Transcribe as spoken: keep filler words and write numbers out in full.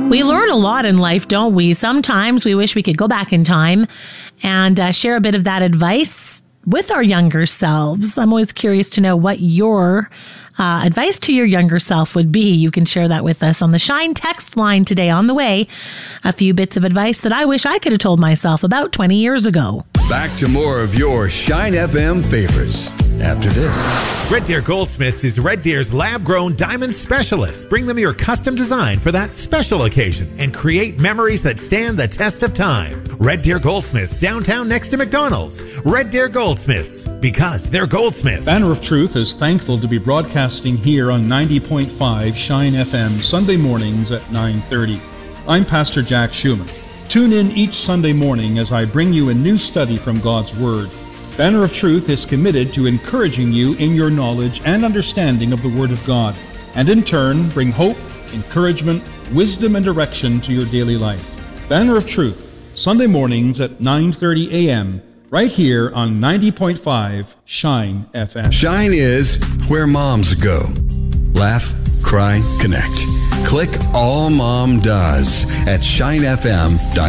We learn a lot in life, don't we? Sometimes we wish we could go back in time and uh, share a bit of that advice with our younger selves. I'm always curious to know what your uh, advice to your younger self would be. You can share that with us on the Shine text line today. On the way, a few bits of advice that I wish I could have told myself about twenty years ago. Back to more of your Shine F M favorites after this. Red Deer Goldsmiths is Red Deer's lab-grown diamond specialist. Bring them your custom design for that special occasion and create memories that stand the test of time. Red Deer Goldsmiths, downtown next to McDonald's. Red Deer Goldsmiths, because they're goldsmiths. Banner of Truth is thankful to be broadcasting here on ninety point five Shine F M Sunday mornings at nine thirty. I'm Pastor Jack Schumann. Tune in each Sunday morning as I bring you a new study from God's Word. Banner of Truth is committed to encouraging you in your knowledge and understanding of the Word of God, and in turn bring hope, encouragement, wisdom, and direction to your daily life. Banner of Truth, Sunday mornings at nine thirty a.m., right here on ninety point five Shine F M. Shine is where moms go. Laugh, cry, connect. Click All Mom Does at shine f m dot